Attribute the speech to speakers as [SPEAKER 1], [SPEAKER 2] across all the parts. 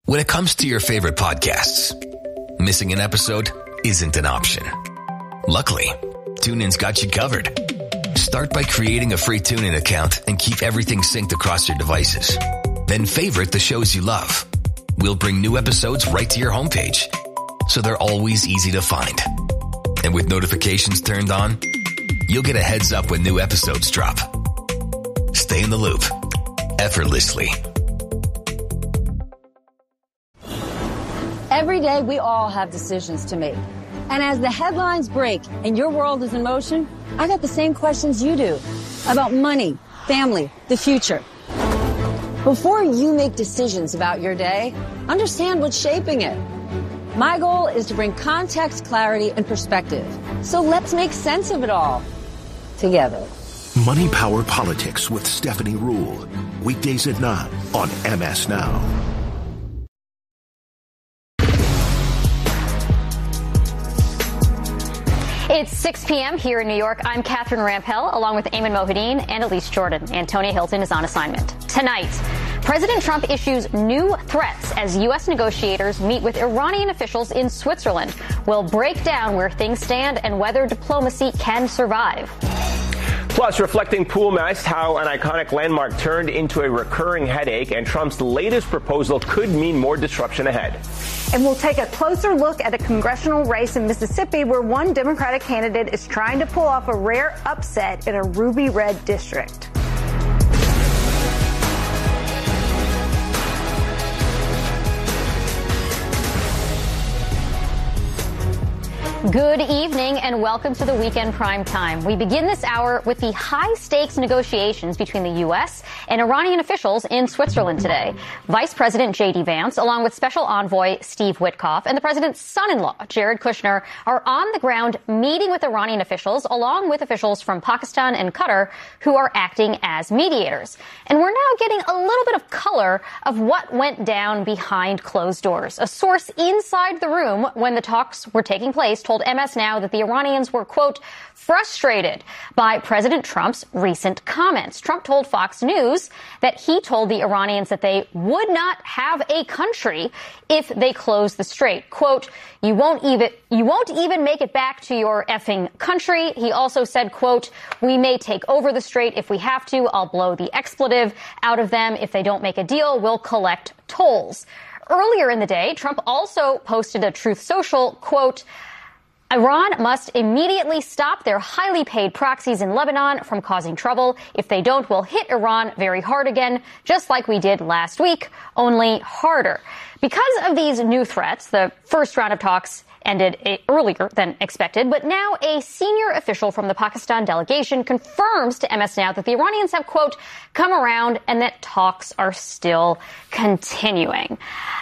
[SPEAKER 1] When it comes to your favorite podcasts, missing an episode isn't an option. Luckily, TuneIn's got you covered. Start by creating a free TuneIn account and keep everything synced across your devices. Then favorite the shows you love. We'll bring new episodes right to your homepage, so they're always easy to find. And with notifications turned on, you'll get a heads up when new episodes drop. Stay in the loop, effortlessly.
[SPEAKER 2] Every day, we all have decisions to make. And as the headlines break and your world is in motion, I got the same questions you do about money, family, the future. Before you make decisions about your day, understand what's shaping it. My goal is to bring context, clarity, and perspective. So let's make sense of it all together.
[SPEAKER 3] Money Power Politics with Stephanie Ruhle. Weekdays at 9 on MS Now.
[SPEAKER 4] It's 6 p.m. here in New York. I'm Catherine Rampell, along with Ayman Mohideen and Elise Jordan. Antonia Hilton is on assignment. Tonight, President Trump issues new threats as U.S. negotiators meet with Iranian officials in Switzerland. We'll break down where things stand and whether diplomacy can survive.
[SPEAKER 5] Plus, reflecting Pool Mast, how an iconic landmark turned into a recurring headache, and Trump's latest proposal could mean more disruption ahead.
[SPEAKER 6] And we'll take a closer look at a congressional race in Mississippi where one Democratic candidate is trying to pull off a rare upset in a ruby red district.
[SPEAKER 4] Good evening and welcome to the Weekend Prime Time. We begin this hour with the high-stakes negotiations between the U.S. and Iranian officials in Switzerland today. Vice President J.D. Vance, along with Special Envoy Steve Witkoff and the president's son-in-law, Jared Kushner, are on the ground meeting with Iranian officials, along with officials from Pakistan and Qatar, who are acting as mediators. And we're now getting a little bit of color of what went down behind closed doors. A source inside the room when the talks were taking place told MS Now that the Iranians were, quote, frustrated by President Trump's recent comments. Trump told Fox News that he told the Iranians that they would not have a country if they closed the strait. Quote, you won't even make it back to your effing country. He also said, quote, we may take over the strait if we have to. I'll blow the expletive out of them. If they don't make a deal, we'll collect tolls. Earlier in the day, Trump also posted a Truth Social, quote, Iran must immediately stop their highly paid proxies in Lebanon from causing trouble. If they don't, we'll hit Iran very hard again, just like we did last week, only harder. Because of these new threats, the first round of talks ended earlier than expected, but now a senior official from the Pakistan delegation confirms to MS Now that the Iranians have, quote, come around and that talks are still continuing.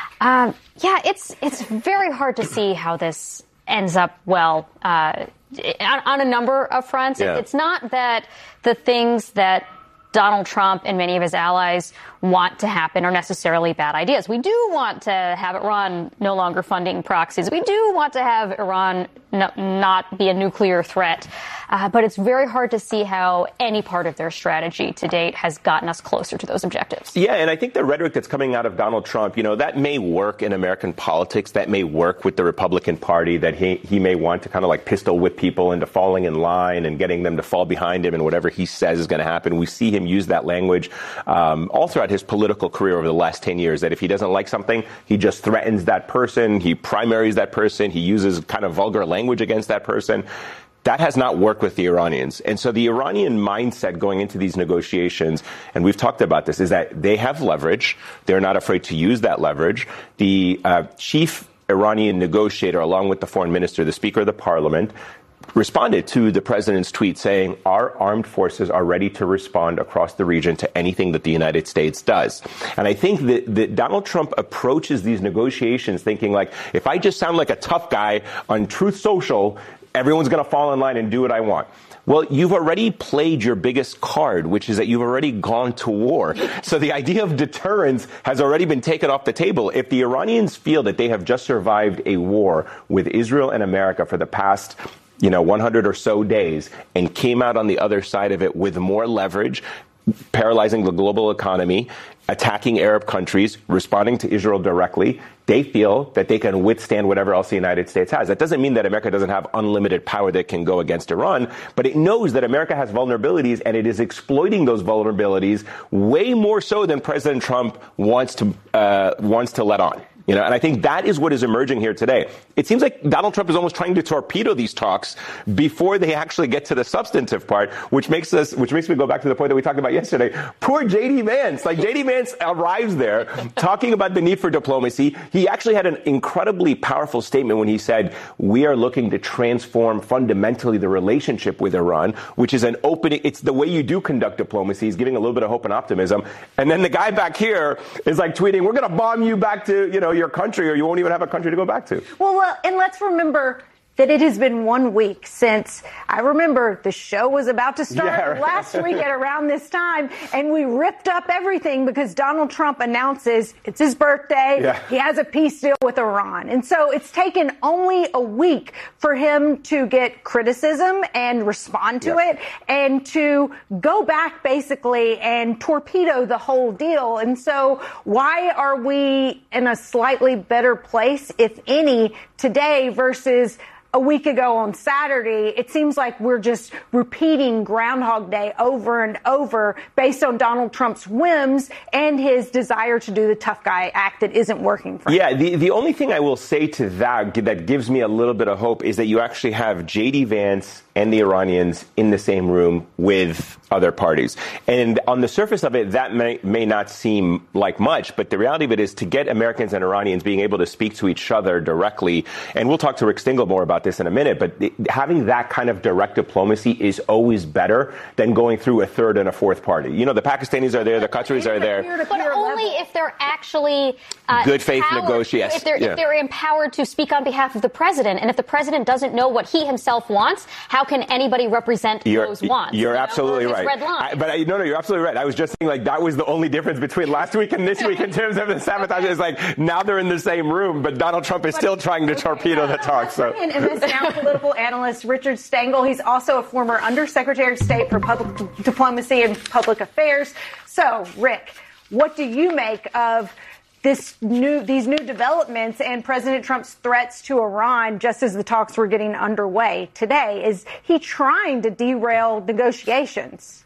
[SPEAKER 4] It's very hard to see how this ends up well on a number of fronts. Yeah. It's not that the things that Donald Trump and many of his allies want to happen are necessarily bad ideas. We do want to have Iran no longer funding proxies. We do want to have Iran not be a nuclear threat. But it's very hard to see how any part of their strategy to date has gotten us closer to those objectives.
[SPEAKER 5] Yeah, and I think the rhetoric that's coming out of Donald Trump, that may work in American politics. That may work with the Republican Party, that he may want to kind of like pistol whip people into falling in line and getting them to fall behind him and whatever he says is going to happen. We see him use that language all throughout his political career over the last 10 years, that if he doesn't like something, he just threatens that person, he primaries that person, he uses kind of vulgar language against that person. That has not worked with the Iranians. And so the Iranian mindset going into these negotiations, and we've talked about this, is that they have leverage. They're not afraid to use that leverage. The chief Iranian negotiator, along with the foreign minister, the speaker of the parliament, responded to the president's tweet saying, our armed forces are ready to respond across the region to anything that the United States does. And I think that Donald Trump approaches these negotiations thinking like, if I just sound like a tough guy on Truth Social, everyone's going to fall in line and do what I want. Well, you've already played your biggest card, which is that you've already gone to war. So the idea of deterrence has already been taken off the table. If the Iranians feel that they have just survived a war with Israel and America for the past 100 or so days and came out on the other side of it with more leverage, paralyzing the global economy, attacking Arab countries, responding to Israel directly, they feel that they can withstand whatever else the United States has. That doesn't mean that America doesn't have unlimited power that can go against Iran, but it knows that America has vulnerabilities, and it is exploiting those vulnerabilities way more so than President Trump wants to let on. You know, and I think that is what is emerging here today. It seems like Donald Trump is almost trying to torpedo these talks before they actually get to the substantive part, which makes me go back to the point that we talked about yesterday. Poor J.D. Vance. Like, J.D. Vance arrives there talking about the need for diplomacy. He actually had an incredibly powerful statement when he said, we are looking to transform fundamentally the relationship with Iran, which is an opening. It's the way you do conduct diplomacy. He's giving a little bit of hope and optimism. And then the guy back here is like tweeting, we're going to bomb you back to, you know, your country, or you won't even have a country to go back to.
[SPEAKER 6] Well, and let's remember that it has been 1 week since, I remember the show was about to start last week at around this time, and we ripped up everything because Donald Trump announces it's his birthday. Yeah. He has a peace deal with Iran. And so it's taken only a week for him to get criticism and respond to it, and to go back basically and torpedo the whole deal. And so why are we in a slightly better place, if any, today versus a week ago on Saturday? It seems like we're just repeating Groundhog Day over and over based on Donald Trump's whims and his desire to do the tough guy act that isn't working for him.
[SPEAKER 5] Yeah, the only thing I will say to that gives me a little bit of hope is that you actually have J.D. Vance and the Iranians in the same room with other parties. And on the surface of it, that may not seem like much, but the reality of it is to get Americans and Iranians being able to speak to each other directly, and we'll talk to Rick Stingel more about this in a minute, but having that kind of direct diplomacy is always better than going through a third and a fourth party. You know, the Pakistanis are there, the Qataris are there.
[SPEAKER 4] But only if they're actually
[SPEAKER 5] good faith negotiators.
[SPEAKER 4] If they're empowered to speak on behalf of the president, and if the president doesn't know what he himself wants, how can anybody represent those wants?
[SPEAKER 5] You're absolutely right.
[SPEAKER 4] Red line.
[SPEAKER 5] No, you're absolutely right. I was just saying, like, that was the only difference between last week and this week in terms of the sabotage. It's like, now they're in the same room, but Donald Trump is still trying to torpedo the talk. So.
[SPEAKER 6] And MS Now political analyst Richard Stengel. He's also a former Undersecretary of State for Public Diplomacy and Public Affairs. So, Rick, what do you make of these new developments and President Trump's threats to Iran just as the talks were getting underway today? Is he trying to derail negotiations?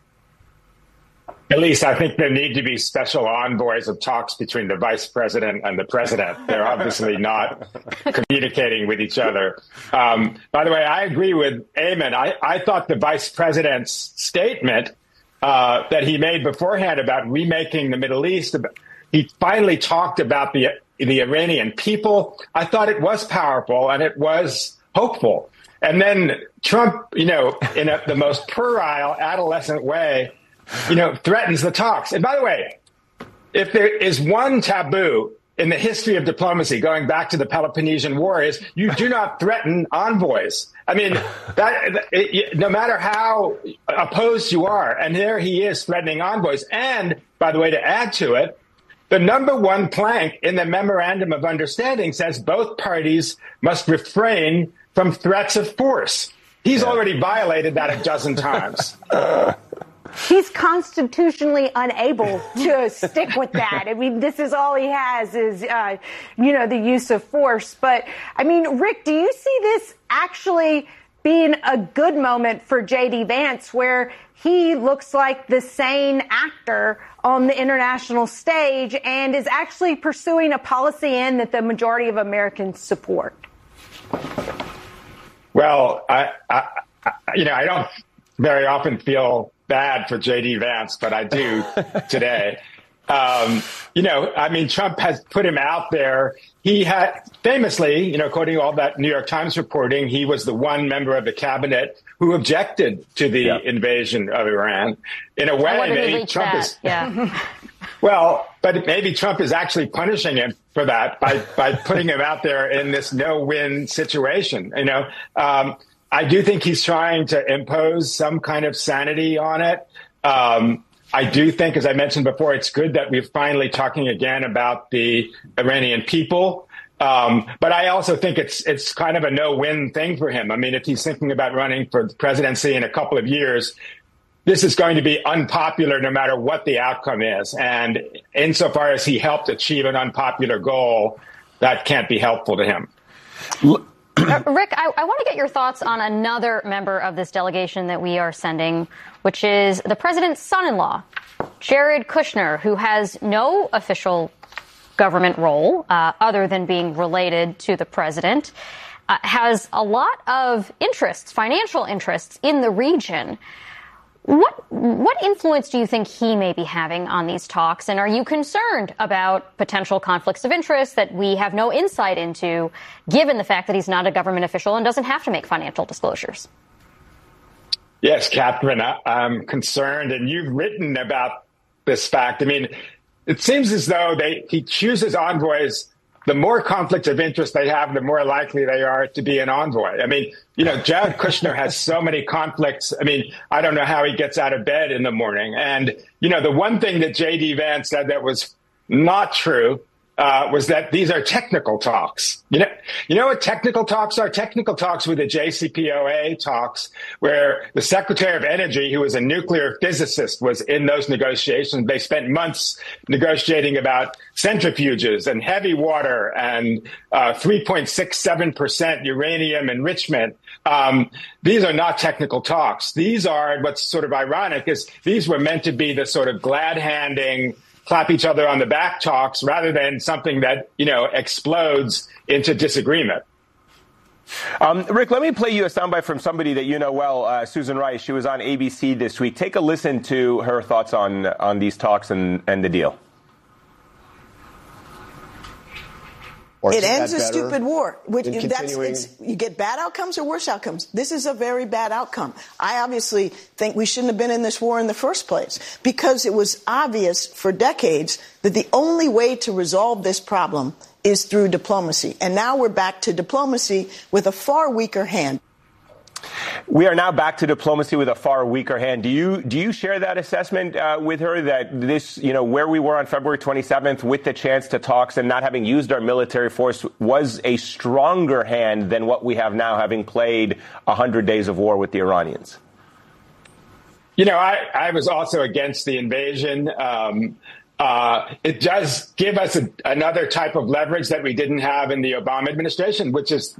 [SPEAKER 7] At least I think there need to be special envoys of talks between the vice president and the president. They're obviously not communicating with each other. By the way, I agree with Eamon. I thought the vice president's statement that he made beforehand about remaking the Middle East, he finally talked about the Iranian people. I thought it was powerful and it was hopeful. And then Trump, in the most puerile, adolescent way, threatens the talks. And by the way, if there is one taboo in the history of diplomacy, going back to the Peloponnesian War, is you do not threaten envoys. I mean, no matter how opposed you are, and there he is threatening envoys. And by the way, to add to it, the number one plank in the Memorandum of Understanding says both parties must refrain from threats of force. He's already violated that a dozen times.
[SPEAKER 6] He's constitutionally unable to stick with that. I mean, this is all he has is, the use of force. But, I mean, Rick, do you see this actually being a good moment for J.D. Vance, where he looks like the sane actor on the international stage and is actually pursuing a policy that the majority of Americans support?
[SPEAKER 7] Well, I don't very often feel bad for J.D. Vance, but I do today. Trump has put him out there. He had famously, according to all that New York Times reporting, he was the one member of the cabinet who objected to the invasion of Iran. In a way, maybe Trump is. Yeah. Well, but maybe Trump is actually punishing him for that by putting him out there in this no-win situation. I do think he's trying to impose some kind of sanity on it. I do think, as I mentioned before, it's good that we're finally talking again about the Iranian people. But I also think it's kind of a no-win thing for him. I mean, if he's thinking about running for the presidency in a couple of years, this is going to be unpopular no matter what the outcome is. And insofar as he helped achieve an unpopular goal, that can't be helpful to him.
[SPEAKER 4] Rick, I want to get your thoughts on another member of this delegation that we are sending, which is the president's son-in-law, Jared Kushner, who has no official government role other than being related to the president, has a lot of interests, financial interests in the region. What influence do you think he may be having on these talks? And are you concerned about potential conflicts of interest that we have no insight into, given the fact that he's not a government official and doesn't have to make financial disclosures?
[SPEAKER 7] Yes, Catherine, I'm concerned. And you've written about this fact. I mean, it seems as though he chooses envoys. The more conflicts of interest they have, the more likely they are to be an envoy. I mean, Jared Kushner has so many conflicts. I mean, I don't know how he gets out of bed in the morning. And, the one thing that J.D. Vance said that was not true was that these are technical talks. You know what technical talks are? Technical talks were the JCPOA talks, where the Secretary of Energy, who was a nuclear physicist, was in those negotiations. They spent months negotiating about centrifuges and heavy water and 3.67% uranium enrichment. These are not technical talks. These are, what's sort of ironic is these were meant to be the sort of glad-handing, clap each other on the back talks rather than something that, explodes into disagreement.
[SPEAKER 5] Rick, let me play you a soundbite from somebody that you know well, Susan Rice. She was on ABC this week. Take a listen to her thoughts on these talks and the deal.
[SPEAKER 8] It ends a stupid war. You get bad outcomes or worse outcomes. This is a very bad outcome. I obviously think we shouldn't have been in this war in the first place because it was obvious for decades that the only way to resolve this problem is through diplomacy. And now we're back to diplomacy with a far weaker hand.
[SPEAKER 5] We are now back to diplomacy with a far weaker hand. Do you share that assessment with her that this, where we were on February 27th with the chance to talks and not having used our military force was a stronger hand than what we have now, having played 100 days of war with the Iranians?
[SPEAKER 7] I was also against the invasion. It does give us another type of leverage that we didn't have in the Obama administration, which is,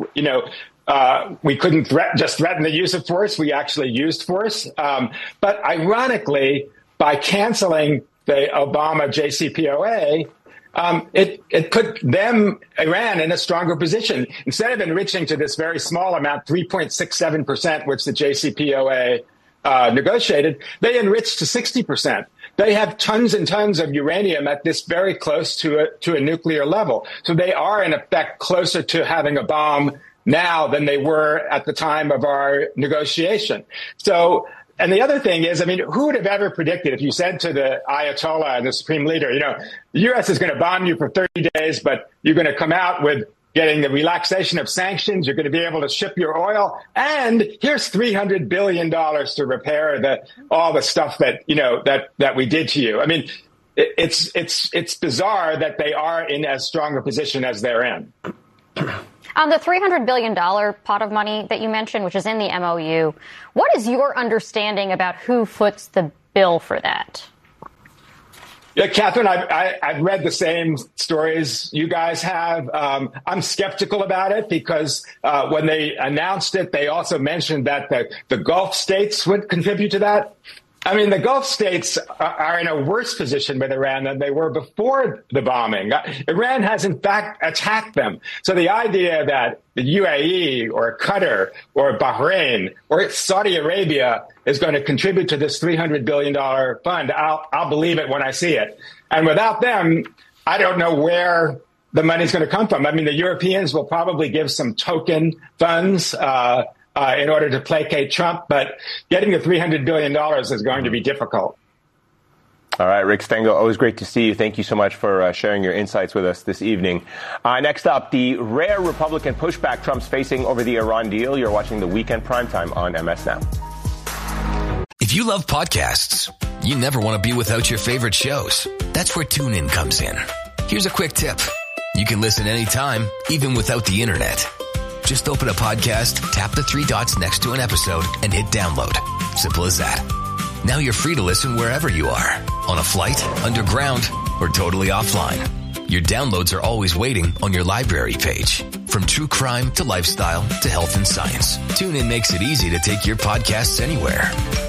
[SPEAKER 7] we couldn't just threaten the use of force. We actually used force. But ironically, by canceling the Obama JCPOA, it put Iran, in a stronger position. Instead of enriching to this very small amount, 3.67%, which the JCPOA negotiated, they enriched to 60%. They have tons and tons of uranium at this very close to a nuclear level. So they are, in effect, closer to having a bomb now than they were at the time of our negotiation. So, and the other thing is, who would have ever predicted if you said to the Ayatollah and the Supreme Leader, the U.S. is going to bomb you for 30 days, but you're going to come out with getting the relaxation of sanctions. You're going to be able to ship your oil. And here's $300 billion to repair all the stuff that, that we did to you. It's bizarre that they are in as strong a position as they're in.
[SPEAKER 4] On the $300 billion pot of money that you mentioned, which is in the MOU, what is your understanding about who foots the bill for that?
[SPEAKER 7] Yeah, Catherine, I've read the same stories you guys have. I'm skeptical about it because when they announced it, they also mentioned that the Gulf states would contribute to that. The Gulf states are in a worse position with Iran than they were before the bombing. Iran has, in fact, attacked them. So the idea that the UAE or Qatar or Bahrain or Saudi Arabia is going to contribute to this $300 billion fund, I'll believe it when I see it. And without them, I don't know where the money's going to come from. The Europeans will probably give some token funds in order to placate Trump, but getting the $300 billion is going to be difficult.
[SPEAKER 5] All right, Rick Stengel, always great to see you. Thank you so much for sharing your insights with us this evening. Next up, the rare Republican pushback Trump's facing over the Iran deal. You're watching the Weekend Primetime on MS Now.
[SPEAKER 1] If you love podcasts, you never want to be without your favorite shows. That's where TuneIn comes in. Here's a quick tip. You can listen anytime, even without the internet. Just open a podcast, tap the three dots next to an episode, and hit download. Simple as that. Now you're free to listen wherever you are, on a flight, underground, or totally offline. Your downloads are always waiting on your library page. From true crime to lifestyle to health and science, TuneIn makes it easy to take your podcasts anywhere.